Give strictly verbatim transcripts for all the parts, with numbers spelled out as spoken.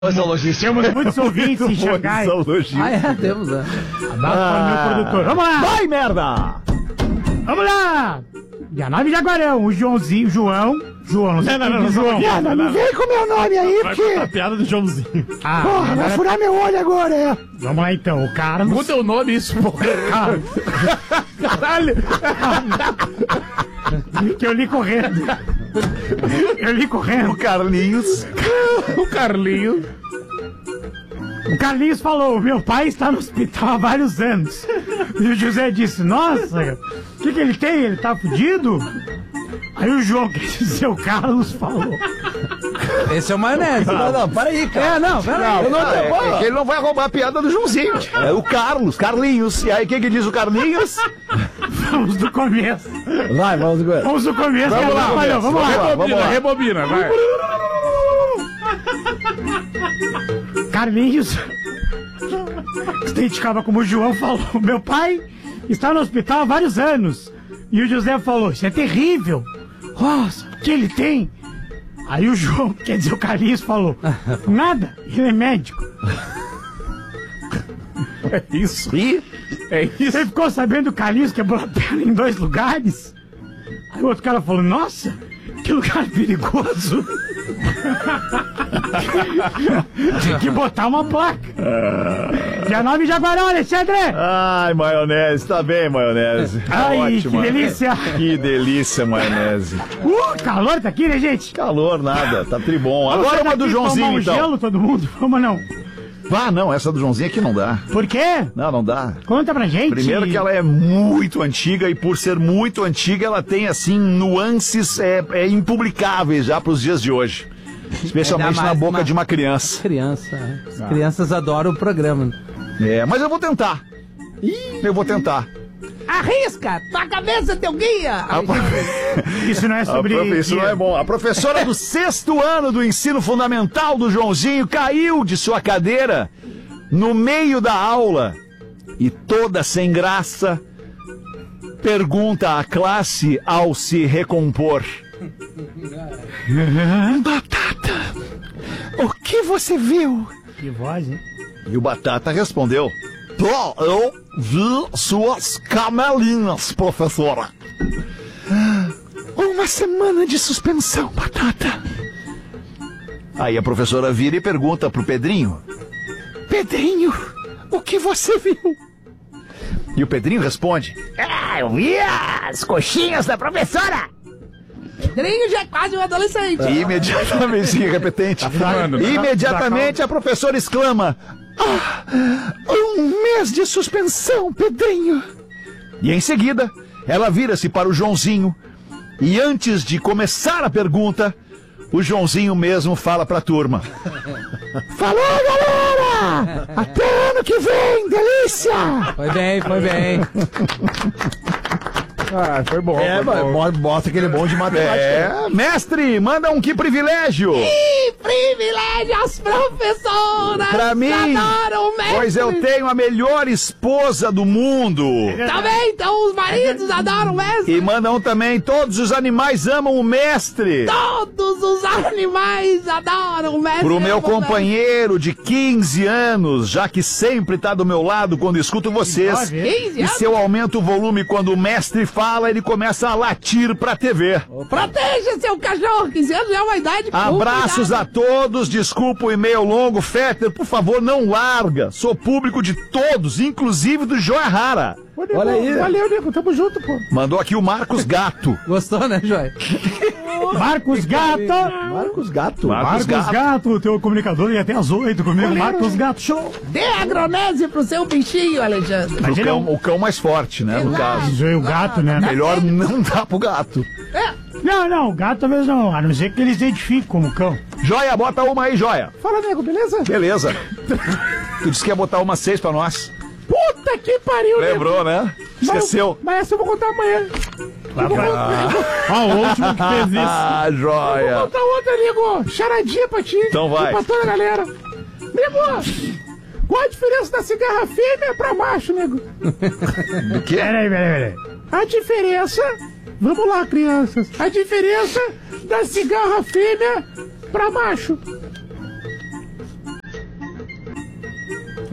Temos muitos ouvintes em Xangai. Ah, é, temos, é. Abraço para o meu produtor. Vamos lá! Vai, merda! Vamos lá! Dia nove de Jaguarão, o Joãozinho, João. João, não sei Não, não, não, João. não, não, não vem com meu nome aí, Vai porque... contar a piada do Joãozinho. Ah, Porra, vai agora- furar meu olho agora, é. Vamos lá então, o Carlos. Muda o nome isso, porra. Carlos. Caralho. Que eu li correndo. Eu li correndo. O Carlinhos. O Carlinhos. O Carlinhos falou, meu pai está no hospital há vários anos. E o José disse, nossa, o que, que ele tem? Ele tá fudido? Aí o João, quer dizer, o Carlos falou. Esse é o maionese. Não, não, para aí, cara. É, não, peraí. Eu não, é, é que ele não vai roubar a piada do Joãozinho. É o Carlos, Carlinhos. E aí, o que que diz o Carlinhos? Vamos do começo. Vai, vamos agora. Vamos do começo. Vamos que lá, atrapalhou. Vamos lá. vamos Rebobina, lá. rebobina, vai. Carlinhos se identificava como o João falou, meu pai está no hospital há vários anos. E o José falou, isso é terrível. Nossa, o que ele tem? Aí o João, quer dizer, o Carlinhos falou, nada, ele é médico. É isso. E? É isso. Você ficou sabendo o Carlinhos quebrou a perna em dois lugares? Aí o outro cara falou, nossa, que lugar perigoso. Tem que botar uma placa. Dia nove de Jaguarão, Alexandre. Ai, maionese, tá bem, maionese. Tá Ai, ótimo. que delícia. Que delícia, maionese. Uh, calor tá aqui, né, gente? Calor, nada, tá tribom. Vamos Agora sair uma do daqui e tomar Joãozinho, um então. gelo, todo mundo? Vamos não. Ah, não, essa do Joãozinho aqui não dá. Por quê? Não, não dá. Conta pra gente. Primeiro que ela é muito antiga e por ser muito antiga ela tem, assim, nuances é, é, impublicáveis já pros dias de hoje. Especialmente Ainda na mais boca uma- de uma criança. Criança, é. As crianças adoram o programa. É, mas eu vou tentar. Eu vou tentar. Arrisca! Tua cabeça, teu guia! Isso não é A sobre... profe- Isso não é bom. A professora do sexto ano do ensino fundamental do Joãozinho caiu de sua cadeira no meio da aula e toda sem graça pergunta à classe ao se recompor. Batata, o que você viu? Que voz, hein? E o Batata respondeu: Pô, eu vi suas camelinhas, professora. Uma semana de suspensão, Batata. Aí a professora vira e pergunta pro Pedrinho: Pedrinho, o que você viu? E o Pedrinho responde: Ah, eu vi as coxinhas da professora. Pedrinho já é quase um adolescente. E imediatamente, sim, repetente. fumando, né? Imediatamente a professora exclama: Ah, um mês de suspensão, Pedrinho. E em seguida, ela vira-se para o Joãozinho e antes de começar a pergunta, o Joãozinho mesmo fala para a turma: Falou, galera! Até ano que vem, delícia! Foi bem, foi bem. Ah, foi bom. É, foi bom. mas mostra aquele bom de matemática. É, mestre, manda um que privilégio. Que privilégio as professoras! Pra mim, Adoram o mestre! pois eu tenho a melhor esposa do mundo. Também, então os maridos adoram o mestre! E mandam também, todos os animais amam o mestre. Todos os animais adoram o mestre! Pro meu amam o mestre. companheiro de quinze anos, já que sempre tá do meu lado quando escuto vocês. quinze E anos? se eu aumento o volume quando o mestre fala, ele começa a latir pra T V. Proteja seu cachorro, quinze anos é uma idade com Abraços cuidado. a todos, desculpa o e-mail longo, Fetter, por favor, não larga. Sou público de todos, inclusive do Joia Rara. Olha aí. Valeu, Nico. Tamo junto, pô. Mandou aqui o Marcos Gato. Gostou, né, Joy? Marcos Gato. Marcos Gato. Marcos Gato, teu comunicador, ia até às oito comigo. Marcos Gato, show. Dê agronese pro seu bichinho, Alexandre. O Mas ele é cão, um... o cão mais forte, né, no caso. Mas o gato, né? Melhor não dar pro gato. Não, não, o gato talvez não. A não ser que eles identifiquem como cão. Joia, bota uma aí, Joia. Fala, nego, beleza? Beleza. Tu disse que ia botar uma seis pra nós. Puta que pariu, Lembrou, né? Esqueceu. Mas essa eu vou contar amanhã. Ó, o último que fez isso. Ah, joia. Vou contar outra, nego. Charadinha pra ti. Então vai. E pra toda a galera. Nego, qual a diferença da cigarra fêmea pra macho, nego? Do quê? Peraí, peraí, peraí. A diferença... Vamos lá, crianças. A diferença da cigarra fêmea pra macho.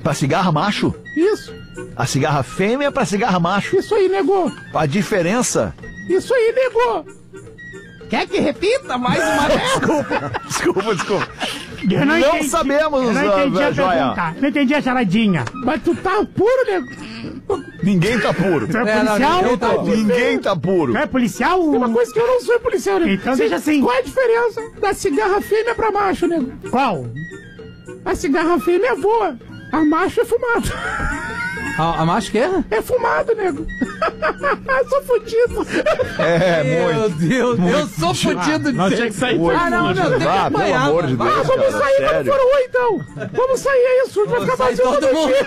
Pra cigarra macho? Isso, A cigarra fêmea pra cigarra macho. isso aí, nego. A diferença... Isso aí, nego. Quer que repita mais uma vez? Desculpa, desculpa. Eu Não entendi. sabemos, Eu não entendi ah, a Joia. pergunta. Não entendi a charadinha. Mas tu tá puro, nego. Ninguém tá puro. Tu é É, não, policial? ninguém tá- Ninguém tá puro. Tu é policial? Tem uma coisa que eu não sou policial, nego. Então deixa assim. Qual é a diferença da cigarra fêmea pra macho, nego? Qual? A cigarra fêmea voa. A macho é fumado. A, a macho que é? É fumado, nego. Sou fudido. É, Meu muito. Deus, eu sou fudido de Nós ser. tinha que sair Muito. Ah, não, não, tem que Ah, pelo apanhar. amor de mano. Deus. Ah, vamos cara, sair quando sério. for um, então. Vamos sair aí, isso vai ficar Sai vazio todo todo mundo.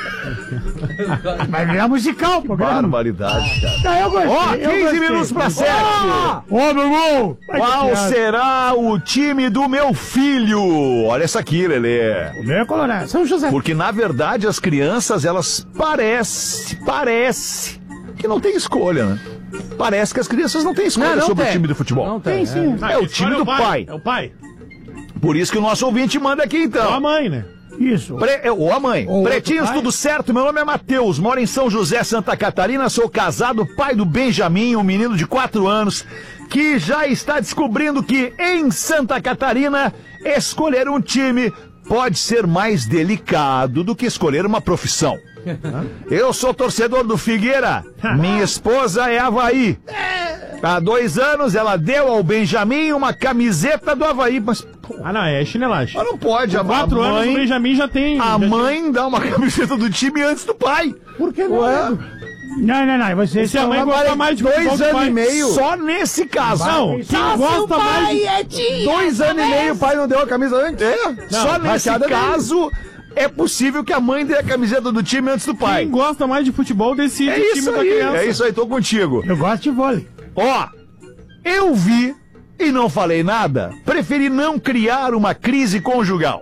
dia. Vai virar musical o programa. Barbaridade, cara. Ah, eu gostei. Ó, eu quinze gostei. minutos pra sete. Ô, meu irmão! Ai, que Qual piada. será o time do meu filho? Olha essa aqui, Lelê. O meu é colorado. São José. Porque, na verdade, as crianças, elas parece, parece que não tem escolha, né? Parece que as crianças não têm escolha Não, não sobre tem. o time do futebol. Não tem. Tem sim. É o time do pai. É o pai. Por isso que o nosso ouvinte manda aqui, Ou a então. mãe, né? Isso. Pre... é, Ou a mãe. Ou Pretinhos, outro pai. tudo certo? Meu nome é Matheus, moro em São José, Santa Catarina, sou casado, pai do Benjamin, um menino de quatro anos, que já está descobrindo que em Santa Catarina, escolher um time pode ser mais delicado do que escolher uma profissão. Eu sou torcedor do Figueira, minha esposa é Avaí. Há dois anos ela deu ao Benjamin uma camiseta do Avaí, mas Ah, não, é chinelagem. mas não pode, a Quatro a anos o mãe... Benjamin já tem. A já tem- mãe dá uma camiseta do time antes do pai. Por que não? Ué? Não, não, não. Vocês Se a mãe estão- gosta mais de futebol Dois que o anos pai. e meio. Só nesse caso. Não, quem gosta mais de... é tia. Dois anos e meio o pai não deu a camisa antes. É, só nesse rateada caso é possível que a mãe dê a camiseta do time antes do pai. Quem gosta mais de futebol decide É o time isso da aí, criança. é isso aí, tô contigo. Eu gosto de vôlei. Ó, eu vi e não falei nada, preferi não criar uma crise conjugal.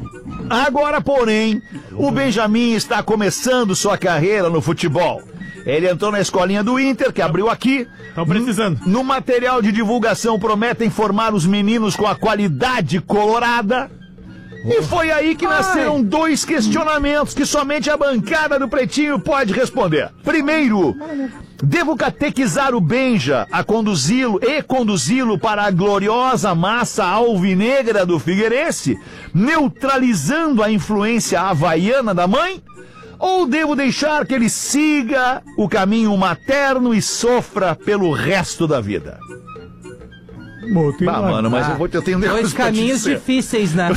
Agora, porém, o Benjamin está começando sua carreira no futebol. Ele entrou na escolinha do Inter, que abriu aqui. Estão precisando. No material de divulgação prometem formar os meninos com a qualidade colorada. E foi aí que nasceram dois questionamentos que somente a bancada do Pretinho pode responder. Primeiro, devo catequizar o Benja a conduzi-lo e conduzi-lo para a gloriosa massa alvinegra do Figueirense, neutralizando a influência havaiana da mãe? Ou devo deixar que ele siga o caminho materno e sofra pelo resto da vida? Ah, mano, mas eu, vou, eu tenho um negócio Dois pra te caminhos dizer. difíceis, né?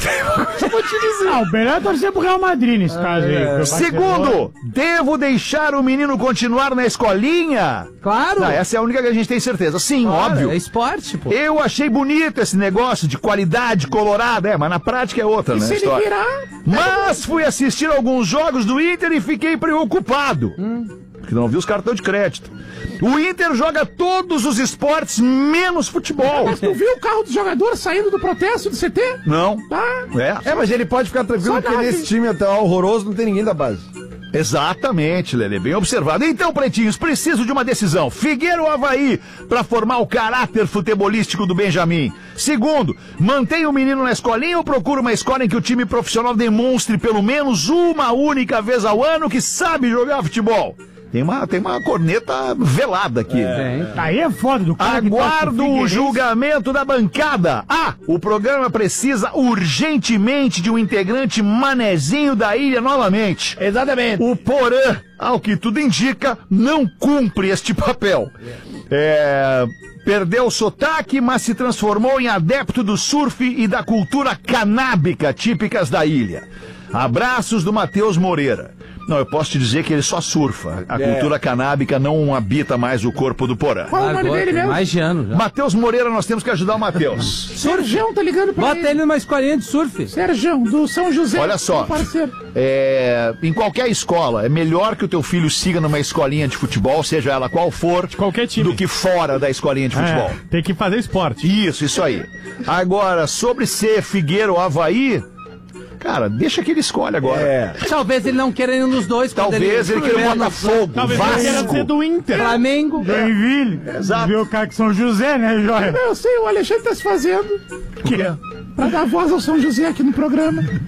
Ah, o melhor é torcer pro Real Madrid nesse caso aí. Pro Segundo, devo deixar o menino continuar na escolinha? Claro. Não, essa é a única que a gente tem certeza. Sim, Claro, óbvio. É esporte, pô. Eu achei bonito esse negócio de qualidade colorada, é, mas na prática é outra, né? Se ele história. virar... Mas fui assistir alguns jogos do Inter e fiquei preocupado. Porque não vi os cartões de crédito. O Inter joga todos os esportes menos futebol. Mas tu viu o carro do jogador saindo do protesto do C T? Não. Ah, É. É, mas ele pode ficar tranquilo Só porque nove. nesse time até horroroso não tem ninguém da base. Exatamente, Lelê, bem observado. Então, pretinhos, preciso de uma decisão. Figueira ou Avaí para formar o caráter futebolístico do Benjamin? Segundo, mantenha o menino na escolinha ou procura uma escola em que o time profissional demonstre pelo menos uma única vez ao ano que sabe jogar futebol? Tem uma, tem uma corneta velada aqui. Aí é foda do cara que torce pro Aguardo o Figueirense. julgamento da bancada. Ah, o programa precisa urgentemente de um integrante manezinho da ilha novamente. Exatamente. O Porã, ao que tudo indica, não cumpre este papel. É, perdeu o sotaque, mas se transformou em adepto do surf e da cultura canábica típicas da ilha. Abraços do Matheus Moreira. Não, eu posso te dizer que ele só surfa. A cultura canábica não habita mais o corpo do Porã. qual o nome Largou, dele tem mesmo? mais de ano já. Matheus Moreira, nós temos que ajudar o Matheus. Sergião tá ligando pra Bota ele numa escolinha de surf. Sergião, do São José. Olha só. meu parceiro. É, em qualquer escola, é melhor que o teu filho siga numa escolinha de futebol, seja ela qual for, de qualquer time. do que fora da escolinha de futebol. É, tem que fazer esporte. Isso, isso aí. Agora, sobre ser Figueira ou Avaí, cara, deixa que ele escolhe agora. É. Talvez ele não queira nenhum dos dois. quando Talvez ele queira o estiver no Botafogo, Talvez ele queira Vasco. ser do Inter. Flamengo. Joinville. Exato. Viu o cara que São José, né, Joia? Eu sei, o Alexandre tá se fazendo Que? pra dar voz ao São José aqui no programa.